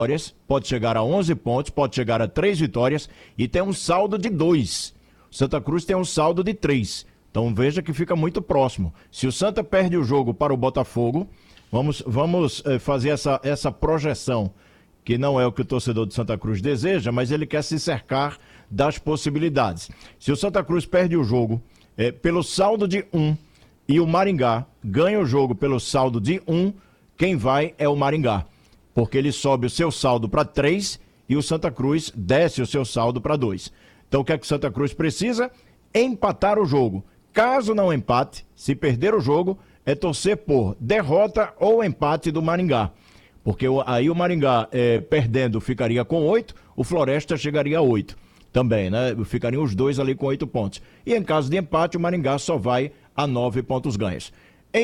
vitórias, pode chegar a 11 pontos, pode chegar a 3 vitórias e tem um saldo de 2. Santa Cruz tem um saldo de 3. Então veja que fica muito próximo. Se o Santa perde o jogo para o Botafogo, vamos fazer essa projeção, que não é o que o torcedor de Santa Cruz deseja, mas ele quer se cercar das possibilidades. Se o Santa Cruz perde o jogo pelo saldo de 1 e o Maringá ganha o jogo pelo saldo de 1, quem vai é o Maringá, porque ele sobe o seu saldo para 3 e o Santa Cruz desce o seu saldo para 2. Então o que é que o Santa Cruz precisa? Empatar o jogo. Caso não empate, se perder o jogo, é torcer por derrota ou empate do Maringá. Porque aí o Maringá, perdendo, ficaria com 8, o Floresta chegaria a 8 também, né? Ficariam os dois ali com 8 pontos. E em caso de empate, o Maringá só vai a 9 pontos ganhos.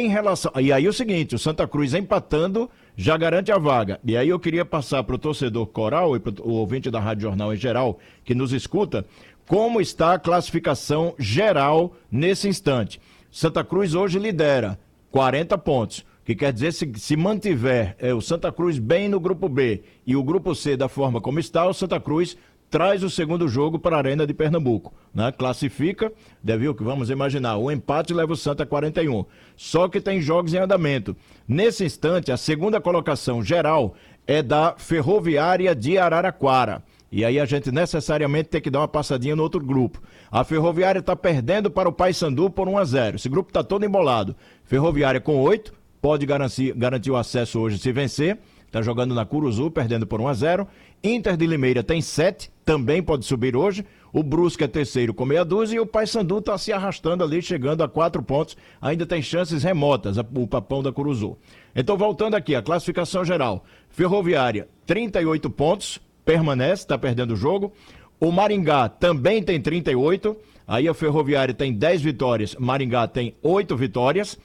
E aí o seguinte, o Santa Cruz empatando já garante a vaga. E aí eu queria passar para o torcedor coral e para o ouvinte da Rádio Jornal em geral, que nos escuta, como está a classificação geral nesse instante. Santa Cruz hoje lidera 40 pontos, que quer dizer, se mantiver o Santa Cruz bem no grupo B e o grupo C da forma como está, o Santa Cruz traz o segundo jogo para a Arena de Pernambuco, né? Classifica, viu que vamos imaginar, o empate leva o Santa a 41, só que tem jogos em andamento. Nesse instante, a segunda colocação geral é da Ferroviária de Araraquara, e aí a gente necessariamente tem que dar uma passadinha no outro grupo. A Ferroviária está perdendo para o Paysandu por 1-0, esse grupo está todo embolado. Ferroviária com 8, pode garantir o acesso hoje se vencer, está jogando na Curuzu, perdendo por 1-0. Inter de Limeira tem 7, também pode subir hoje. O Brusque é terceiro com meia dúzia e o Paysandu está se arrastando ali, chegando a 4 pontos. Ainda tem chances remotas, o Papão da Curuzu. Então, voltando aqui, a classificação geral. Ferroviária, 38 pontos, permanece, está perdendo o jogo. O Maringá também tem 38, aí a Ferroviária tem 10 vitórias, Maringá tem 8 vitórias.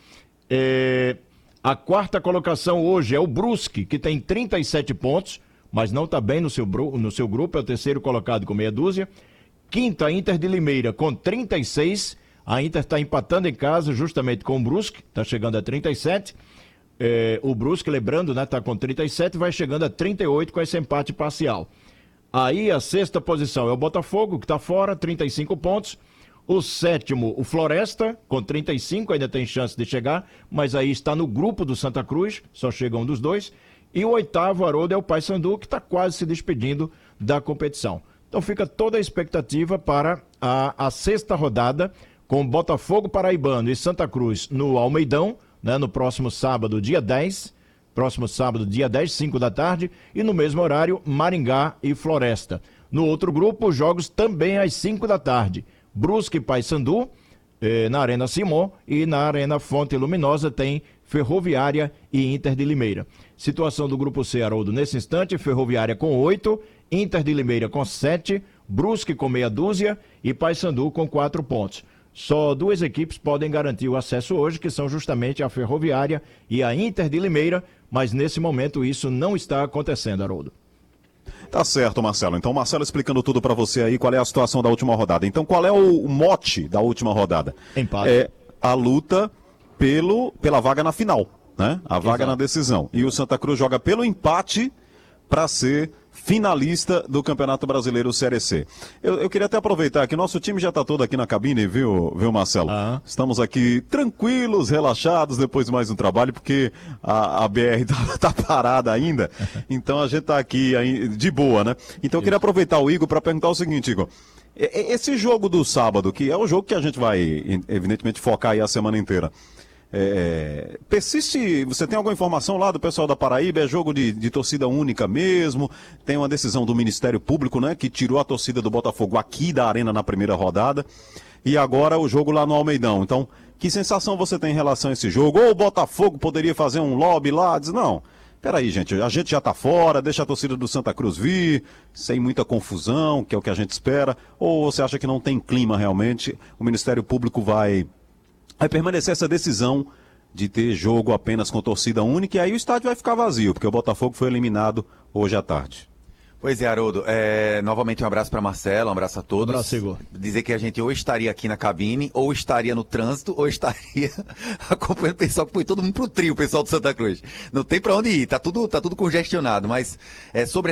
A quarta colocação hoje é o Brusque, que tem 37 pontos, mas não está bem no seu grupo, é o terceiro colocado com meia dúzia. Quinta, Inter de Limeira com 36, a Inter está empatando em casa justamente com o Brusque, está chegando a 37. O Brusque, lembrando, né, está com 37, vai chegando a 38 com esse empate parcial. Aí a sexta posição é o Botafogo, que está fora, 35 pontos. O sétimo, o Floresta, com 35, ainda tem chance de chegar, mas aí está no grupo do Santa Cruz, só chega um dos dois. E o oitavo, Haroldo, é o Paysandu, que está quase se despedindo da competição. Então fica toda a expectativa para a sexta rodada, com Botafogo Paraibano e Santa Cruz no Almeidão, né, no próximo sábado, dia 10. Próximo sábado, dia 10, 5 da tarde. E no mesmo horário, Maringá e Floresta. No outro grupo, os jogos também às 5 da tarde. Brusque e Paysandu, na Arena Simon, e na Arena Fonte Luminosa tem Ferroviária e Inter de Limeira. Situação do grupo C, Haroldo, nesse instante, Ferroviária com 8, Inter de Limeira com 7, Brusque com meia dúzia e Paysandu com 4 pontos. Só duas equipes podem garantir o acesso hoje, que são justamente a Ferroviária e a Inter de Limeira, mas nesse momento isso não está acontecendo, Haroldo. Tá certo, Marcelo. Então, Marcelo explicando tudo para você aí, qual é a situação da última rodada. Então, qual é o mote da última rodada? Empate. É a luta pela vaga na final, né? A vaga na decisão. E o Santa Cruz joga pelo empate para ser finalista do Campeonato Brasileiro Série C. Eu queria até aproveitar que nosso time já está todo aqui na cabine, viu Marcelo? Estamos aqui tranquilos, relaxados, depois de mais um trabalho, porque a BR tá parada ainda, então a gente está aqui de boa, né? Então eu queria aproveitar o Igor para perguntar o seguinte, Igor. Esse jogo do sábado, que é o jogo que a gente vai, evidentemente, focar aí a semana inteira, persiste, você tem alguma informação lá do pessoal da Paraíba? É jogo de torcida única mesmo? Tem uma decisão do Ministério Público, né, que tirou a torcida do Botafogo aqui da Arena na primeira rodada, e agora o jogo lá no Almeidão. Então, que sensação você tem em relação a esse jogo? Ou o Botafogo poderia fazer um lobby lá? Diz, não, peraí, gente, a gente já tá fora, deixa a torcida do Santa Cruz vir, sem muita confusão, que é o que a gente espera. Ou você acha que não tem clima realmente? O Ministério Público vai permanecer essa decisão de ter jogo apenas com torcida única, e aí o estádio vai ficar vazio, porque o Botafogo foi eliminado hoje à tarde. Pois é, Haroldo. Novamente um abraço para Marcelo, um abraço a todos. Um abraço, Igor. Dizer que a gente ou estaria aqui na cabine, ou estaria no trânsito, ou estaria acompanhando o pessoal, que foi todo mundo pro trio, o pessoal do Santa Cruz. Não tem para onde ir, tá tudo congestionado, mas sobre